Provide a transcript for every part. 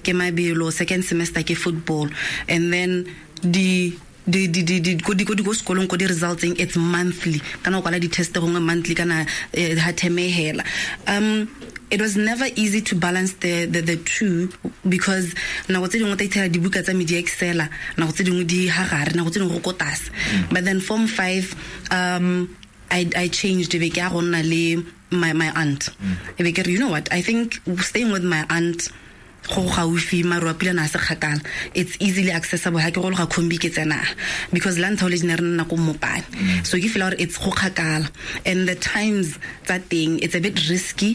ke mabelo, second semester ke football, and then the go sekolong ko di resulting it's monthly kana kwala di test gongwe monthly kana ha temehela. It was never easy to balance the two, because na go tse dingwe tsa itela dibuka tsa media excela na go tse dingwe di hagare na go tse dingwe go kotasa. But then form 5 I changed be ke a go nna le my aunt. You know what, I think staying with my aunt it's easily accessible because land so you feel out it's and the times that thing it's a bit risky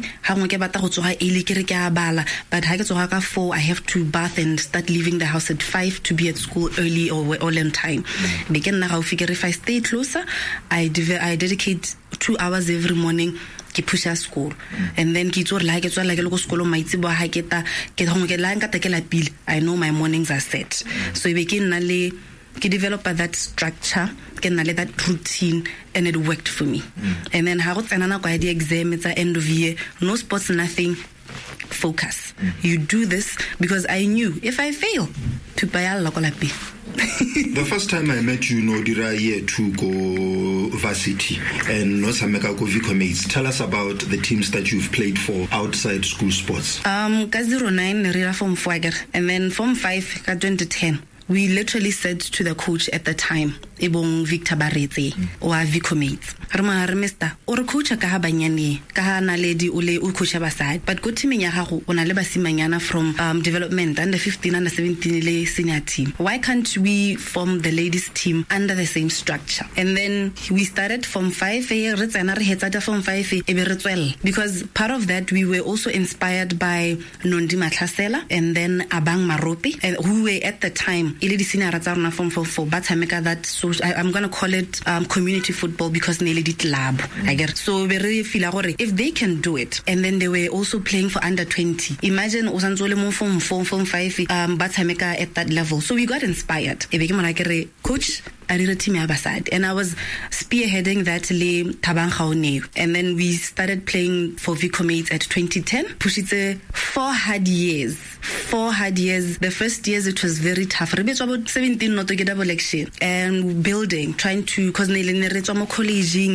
but I have to bath and start leaving the house at 5 to be at school early or all in time. If I stay closer, I dedicate 2 hours every morning ke pusha school, and then ke tsore la ke tswa la ke le go sekolo maitsebo ha ke ta ke go ke la nka ta ke la pile. I know my mornings are set, so e be ke nna le ke develop that structure, ke nna le that routine, and it worked for me. And then ha go tsena na kwa di exam at the end of year, no sports, nothing, focus. You do this because I knew if I fail to buy a lokolapi. The first time I met you, Nodira, year to go varsity and Nosameka go Vicomates. Tell us about the teams that you've played for outside school sports. 09 Rira form 4, and then form 5 ka 2010. We literally said to the coach at the time, Ebong Victor Barrete or Vicomates, Mister, or coach a kahabanyani, kahana lady ule coach baside, but go to me yahahu on a lebasimanyana from development under 15 under 17 senior team. Why can't we form the ladies team under the same structure? And then we started from 5 from 5 because part of that we were also inspired by Nondi Matlasela and then Abang Maropi, and who were at the time from for that. So I'm gonna call it community football because nearly did lab. I get so we really feel if they can do it, and then they were also playing for under 20. Imagine Osanzole from 5 at that level. So we got inspired. Coach and I was spearheading that and then we started playing for Vicomates at 2010. Pushitse 4 hard years. The first years it was very tough. About 17 not to get double election and building, trying to because colleging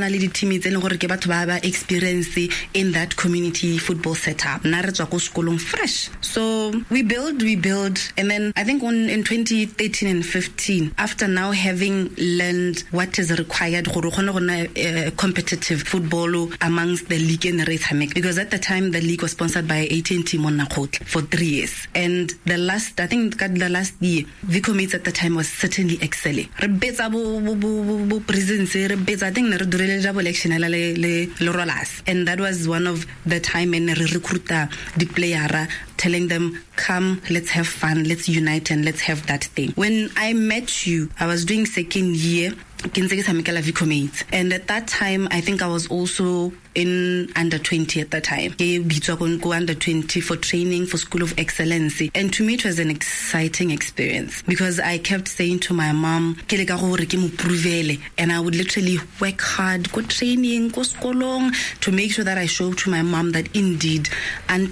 experience in that community football setup. Fresh. So we build, and then I think in 2013 and 15, after now having learned what is required competitive football amongst the league and race, because at the time the league was sponsored by AT&T Monacot for 3 years, and the last year Vicomates at the time was certainly excelling. I think and that was one of the time when recruiter the player telling them, come, let's have fun, let's unite and let's have that thing. When I met you, I was doing second year Vicomates, and at that time I think I was also in under 20 at that time. Go under 20 for training for School of Excellence, and to me it was an exciting experience because I kept saying to my mom, and I would literally work hard, go training, go skolong, to make sure that I show to my mom that indeed and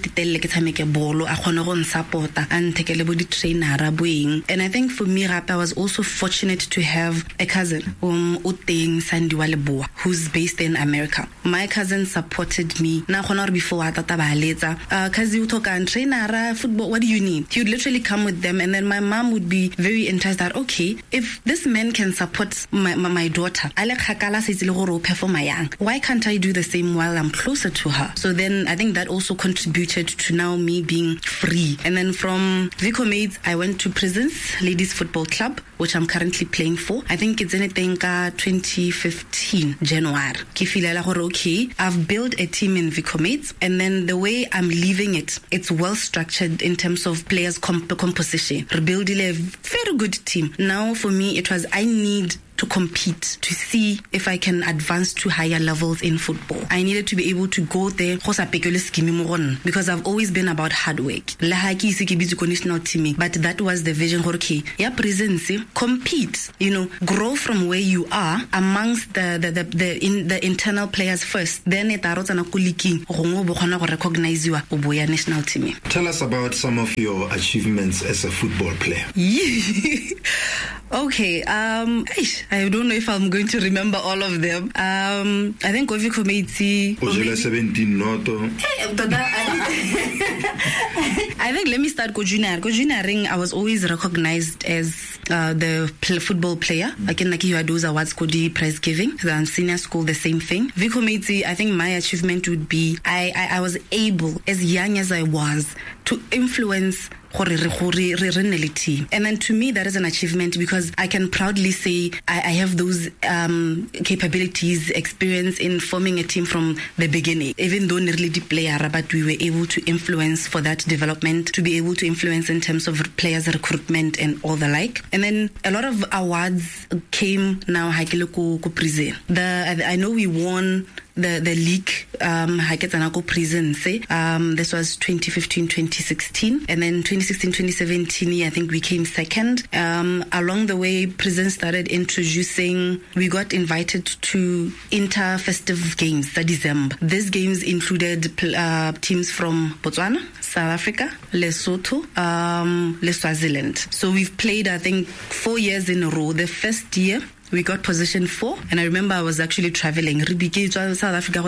I think for me I was also fortunate to have a cousin who's based in America. My cousin supported me. Before football, what do you need? He would literally come with them, and then my mom would be very interested that, okay, if this man can support my daughter, why can't I do the same while I'm closer to her? So then I think that also contributed to now me being free. And then from Vicomates, I went to Prisons Ladies Football Club, which I'm currently playing for. I think it's anything 2015 January. Okay, I've built a team in Vicomates, and then the way I'm leaving it, it's well structured in terms of players composition. Rebuilding a very good team. Now for me, it was I need to compete, to see if I can advance to higher levels in football. I needed to be able to go there because I've always been about hard work. National team, but that was the vision. Okay, yeah, presence, compete, grow from where you are amongst the internal players first. Then recognize you national team. Tell us about some of your achievements as a football player. Okay, I don't know if I'm going to remember all of them. I think Vikomates. 17 Noto. I think let me start Go Junior. Go Junior Ring, I was always recognized as the football player. Again, like you had those awards, Kodi prize giving. The senior school, the same thing. Vikomates, I think my achievement would be I was able, as young as I was, to influence team. And then to me that is an achievement because I can proudly say I have those capabilities, experience in forming a team from the beginning. Even though nearly the player, but we were able to influence for that development, to be able to influence in terms of players recruitment and all the like. And then a lot of awards came now. I know we won the league, this was 2015-2016, and then 2016-2017 I think we came second. Along the way, Prison started introducing, we got invited to inter-festive games that December. These games included teams from Botswana, South Africa, Lesotho, Swaziland. So we've played I think 4 years in a row. The first year we got position 4, and I remember I was actually traveling South Africa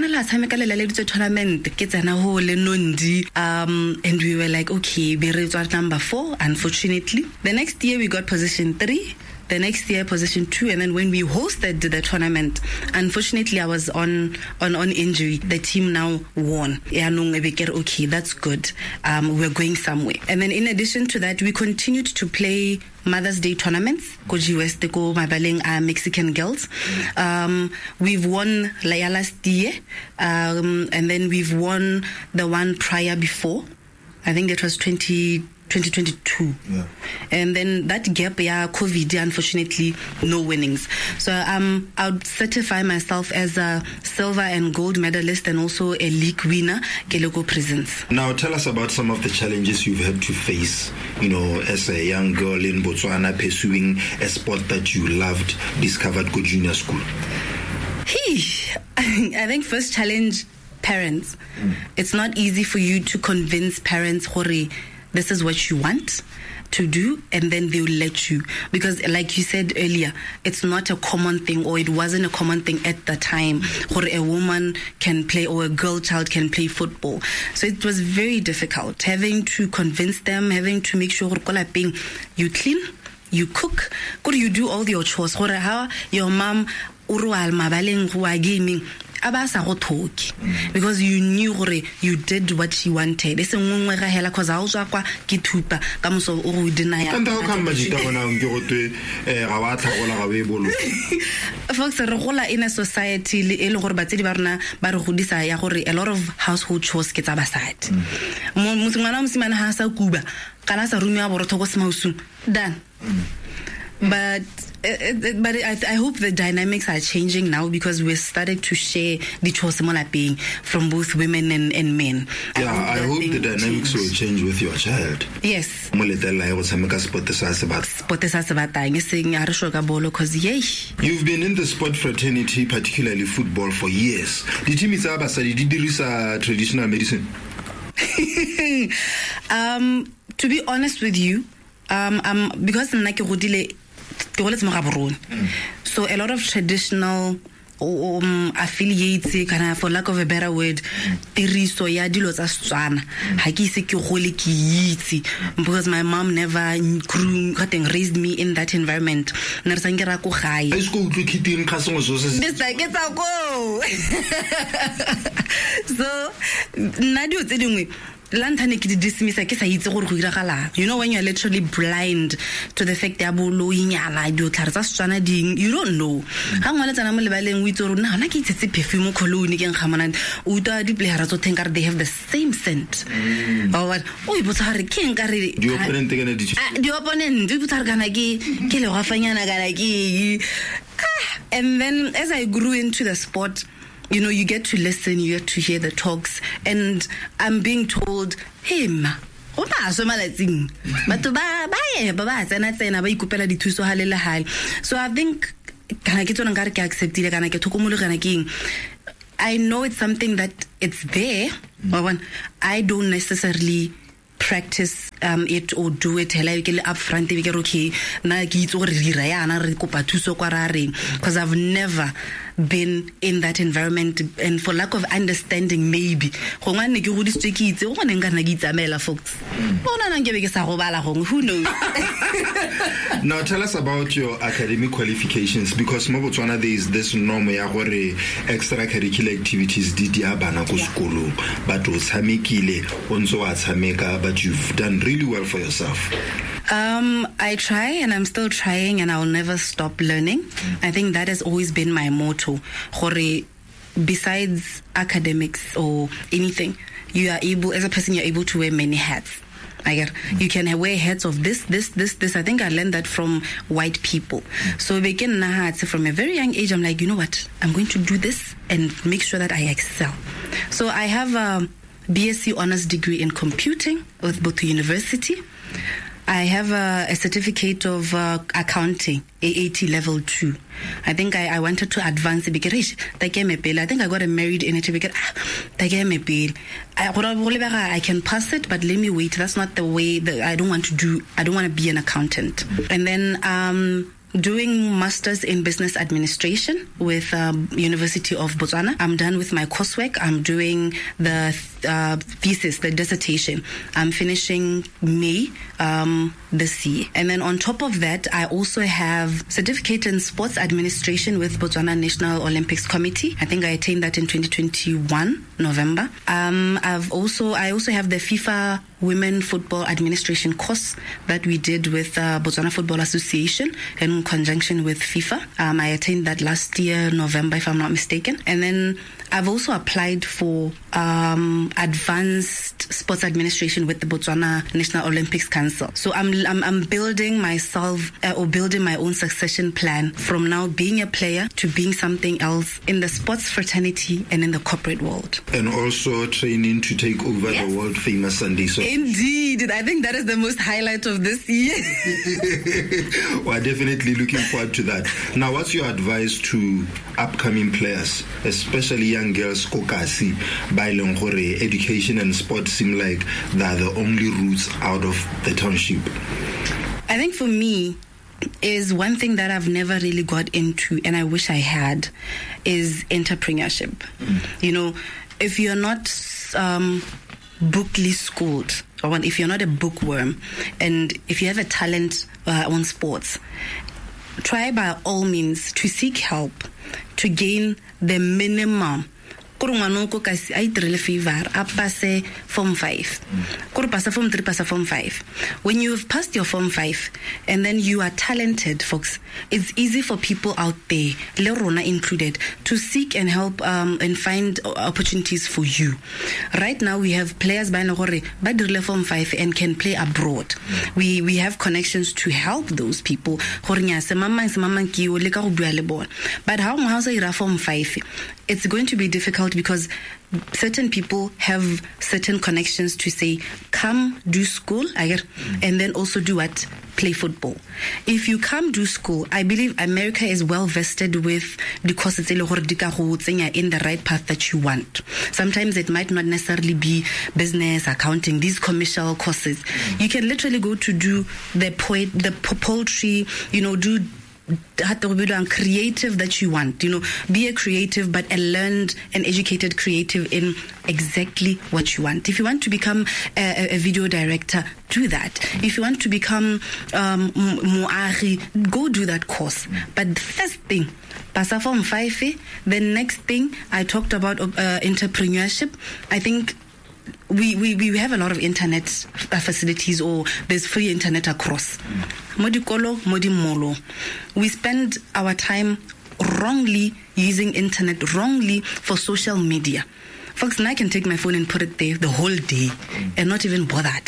and we were like, okay, number 4. Unfortunately, the next year we got position 3, the next year position 2, and then when we hosted the tournament, unfortunately I was on injury. The team now won. Okay, that's good. We're going somewhere. And then in addition to that, we continued to play Mother's Day tournaments, Koji West, Mabaleng, Mexican girls. We've won last year, and then we've won the one prior before. I think it was 2022. Yeah. And then that gap, COVID, unfortunately, no winnings. So I would certify myself as a silver and gold medalist and also a league winner, Keloko Prisons. Now tell us about some of the challenges you've had to face, as a young girl in Botswana pursuing a sport that you loved, discovered Go Junior School. I think first challenge, parents. It's not easy for you to convince parents, this is what you want to do, and then they'll let you, because like you said earlier, it's not a common thing, or it wasn't a common thing at the time where a woman can play or a girl child can play football. So it was very difficult having to convince them, having to make sure you clean, you cook, you do all your chores. How your mom gaming because you knew you did what she wanted. Folks, in a society, a lot of household chores get aside. Done. But I hope the dynamics are changing now, because we're starting to share the chores being from both women and men. Yeah, I hope the dynamics will change with your child. Yes. You've been in the sport fraternity, particularly football, for years. Did you miss traditional medicine? To be honest with you, because so a lot of traditional affiliates, for lack of a better word, because my mom never raised me in that environment. So lantane ke dismissa ke sa itse gore go iragala. You know, when you're literally blind to the fact that boloinyana di otlhare tsa Setswana ding, you don't know. Ha ngwana tsana mo lebaleng o itse gore na ke itsetse perfume cologne ke nkgamana o twa di playera tso thenka they have the same scent. Or what? O ibotsa gore ke nkare di opponent kana di opponent di botsa kana ke le gafanyana kana ke. And then as I grew into the sport, you know, you get to listen, you get to hear the talks, and I'm being told, hey ma, so I think I know it's something that it's there, but I don't necessarily practice it or do it up front because I've never been in that environment, and for lack of understanding maybe who knows. Now tell us about your academic qualifications, because mo Botswana there is this norm ya gore extracurricular activities di abana ko sekolo but o tshamekile onzo wa tshameka, but you've done really well for yourself. I try, and I'm still trying, and I'll never stop learning. I think that has always been my motto. Besides academics or anything, you are able, as a person, you're able to wear many hats. You can wear hats of this. I think I learned that from white people. So from a very young age, I'm like, you know what? I'm going to do this and make sure that I excel. So I have a BSc honors degree in computing with Botho University. I have a certificate of accounting, AAT level 2. I think I wanted to advance it because I think I got a merit in it because I can pass it, but let me wait. That's not the way that I don't want to be an accountant. And then doing masters in business administration with University of Botswana. I'm done with my coursework. I'm doing the thesis, the dissertation. I'm finishing May this year. And then on top of that, I also have certificate in sports administration with Botswana National Olympics Committee. I think I attained that in 2021, November. I also have the FIFA Women Football Administration course that we did with Botswana Football Association in conjunction with FIFA. I attained that last year, November, if I'm not mistaken. And then I've also applied for advanced sports administration with the Botswana National Olympics Council. So I'm building myself or building my own succession plan from now being a player to being something else in the sports fraternity and in the corporate world. And also training to take over the world famous Sunday Soft. Indeed. I think that is the most highlight of this year. We're definitely looking forward to that. Now, what's your advice to upcoming players, especially young girls, Kokasi, by Longore? Education and sports seem like they're the only routes out of the township. I think for me, is one thing that I've never really got into, and I wish I had, is entrepreneurship. You know, if you're not bookly schooled, or if you're not a bookworm, and if you have a talent on sports, try by all means to seek help to gain the minimum. I favor pass form 5. Pass form 3, pass form 5. When you have passed your form 5 and then you are talented, folks, it's easy for people out there, Lerona included, to seek and help and find opportunities for you. Right now we have players by form 5 and can play abroad. We have connections to help those people. But how form 5? It's going to be difficult because certain people have certain connections to say, come do school, and then also do what? Play football. If you come do school, I believe America is well vested with the courses in the right path that you want. Sometimes it might not necessarily be business, accounting, these commercial courses. You can literally go to do the poetry, do creative that you want, be a creative, but a learned and educated creative in exactly what you want. If you want to become a video director, do that. If you want to become Moari, go do that course. But the first thing, Pasa Form 5, the next thing I talked about entrepreneurship, I think we have a lot of internet facilities, or there's free internet across. Modikolo, modimolo. We spend our time wrongly using internet, wrongly for social media. Folks, and I can take my phone and put it there the whole day and not even bother.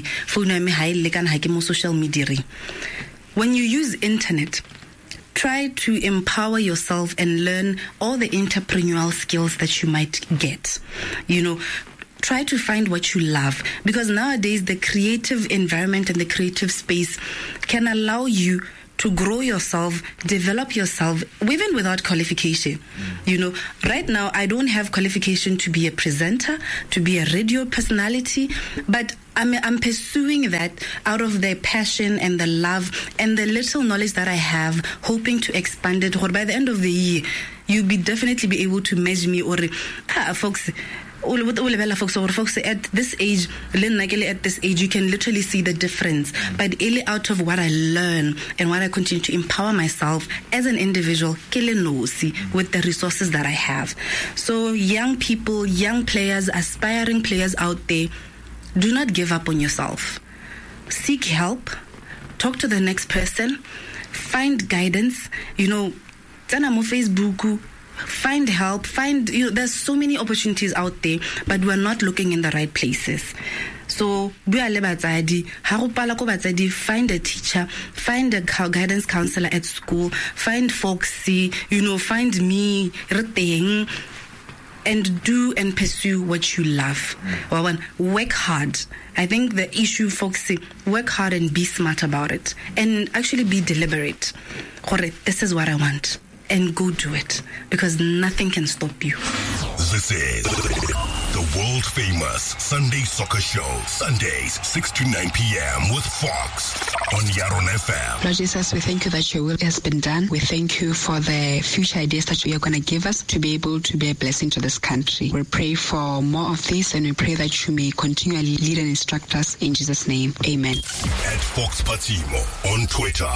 Social media. When you use internet, try to empower yourself and learn all the entrepreneurial skills that you might get. Try to find what you love, because nowadays the creative environment and the creative space can allow you to grow yourself, develop yourself, even without qualification. Right now, I don't have qualification to be a presenter, to be a radio personality, but I'm pursuing that out of the passion and the love and the little knowledge that I have, hoping to expand it. Or by the end of the year, you'll definitely be able to measure me, or folks. Folks at this age, you can literally see the difference. But out of what I learn and what I continue to empower myself as an individual, with the resources that I have. So young people, young players, aspiring players out there, do not give up on yourself. Seek help. Talk to the next person. Find guidance. Facebook. Find help. There's so many opportunities out there, but we're not looking in the right places. So, find a teacher, find a guidance counselor at school, find Foxy, find me, and do and pursue what you love. Work hard. I think the issue, Foxy, work hard and be smart about it, and actually be deliberate. This is what I want. And go do it, because nothing can stop you. This is the world famous Sunday Soccer Show, Sundays 6 to 9 p.m. with Fox on Yaron FM. Lord Jesus, we thank you that your will has been done. We thank you for the future ideas that you are going to give us to be able to be a blessing to this country. We pray for more of this, and we pray that you may continually lead and instruct us in Jesus' name. Amen. At Fox Patimo on Twitter.